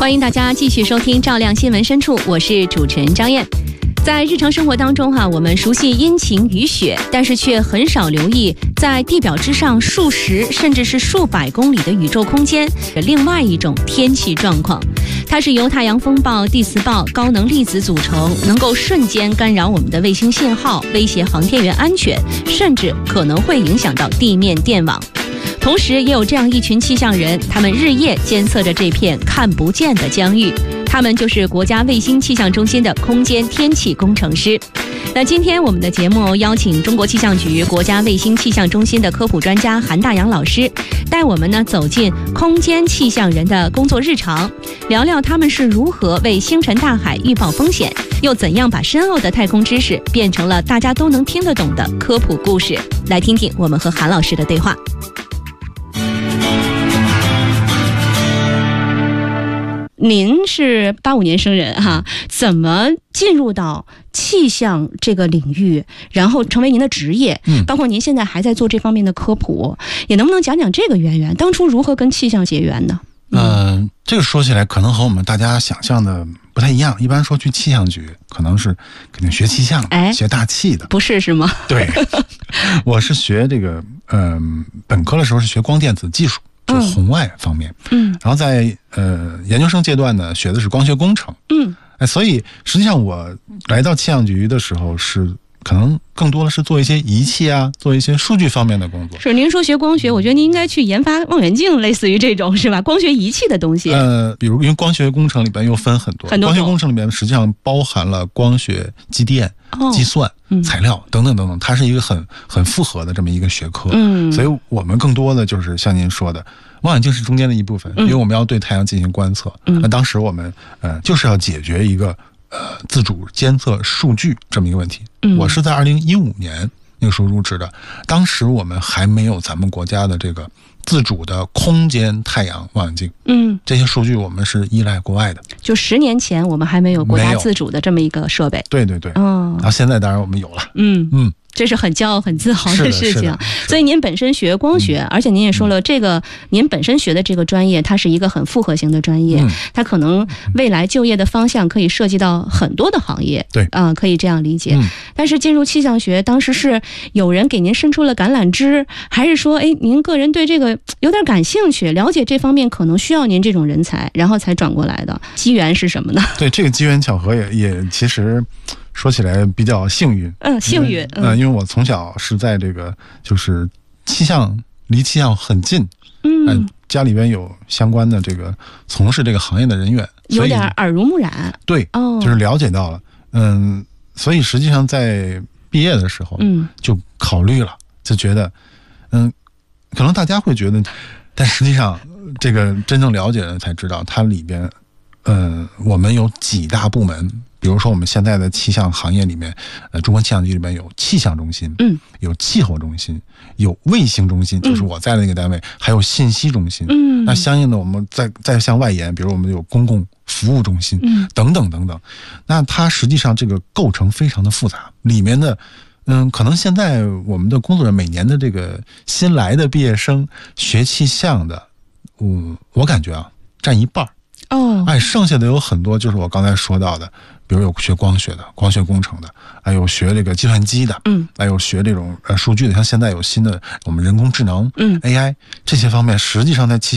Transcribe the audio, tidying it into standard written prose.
欢迎大家继续收听照亮新闻深处，我是主持人张燕。在日常生活当中我们熟悉阴晴雨雪，但是却很少留意在地表之上数十甚至是数百公里的宇宙空间的另外一种天气状况。它是由太阳风暴、地磁暴、高能粒子组成，能够瞬间干扰我们的卫星信号，威胁航天员安全，甚至可能会影响到地面电网。同时也有这样一群气象人，他们日夜监测着这片看不见的疆域，他们就是国家卫星气象中心的空间天气工程师。那今天我们的节目邀请中国气象局国家卫星气象中心的科普专家韩大洋老师，带我们走进空间气象人的工作日常，聊聊他们是如何为星辰大海预报风险，又怎样把深奥的太空知识变成了大家都能听得懂的科普故事。来听听我们和韩老师的对话。您是85年生人怎么进入到气象这个领域，然后成为您的职业，包括您现在还在做这方面的科普，也能不能讲讲这个渊源，当初如何跟气象结缘呢？ 这个说起来可能和我们大家想象的不太一样。一般说去气象局可能是肯定学气象的，学大气的， 不是吗？对， 我是学这个本科的时候是学光电子技术，就是红外方面，然后在研究生阶段呢学的是光学工程，所以实际上我来到气象局的时候是可能更多的是做一些仪器做一些数据方面的工作。是，您说学光学，我觉得您应该去研发望远镜，类似于这种是吧？光学仪器的东西。比如因为光学工程里边又分很多光学工程里面实际上包含了光学、机电、计算、材料等等等等，它是一个很复合的这么一个学科。所以我们更多的就是像您说的，望远镜是中间的一部分，因为我们要对太阳进行观测。那当时我们就是要解决一个自主监测数据这么一个问题。我是在2015年那个时候入职的，当时我们还没有咱们国家的这个自主的空间太阳望远镜。这些数据我们是依赖国外的。就10年前我们还没有国家自主的这么一个设备。对。然后现在当然我们有了。这是很骄傲很自豪的事情。所以您本身学光学，而且您也说了，这个您本身学的这个专业它是一个很复合型的专业，它可能未来就业的方向可以涉及到很多的行业。对，可以这样理解。但是进入气象学当时是有人给您伸出了橄榄枝，还是说您个人对这个有点感兴趣，了解这方面可能需要您这种人才，然后才转过来的？机缘是什么呢？对，这个机缘巧合也其实说起来比较幸运。幸运。因为我从小是在这个就是气象，离气象很近。家里边有相关的这个从事这个行业的人员，有点耳濡目染。对，就是了解到了。所以实际上在毕业的时候，就考虑了，就觉得，可能大家会觉得，但实际上这个真正了解了才知道，它里边，我们有几大部门。比如说我们现在的气象行业里面，中国气象局里面有气象中心，有气候中心，有卫星中心，就是我在的那个单位，还有信息中心。那相应的我们再向外延，比如我们有公共服务中心，等等等等。那它实际上这个构成非常的复杂，里面的可能现在我们的工作人员每年的这个新来的毕业生学气象的，我感觉占一半。剩下的有很多就是我刚才说到的，比如有学光学的、光学工程的，还有学这个计算机的，还有学这种数据的，像现在有新的我们人工智能，AI 这些方面，实际上在气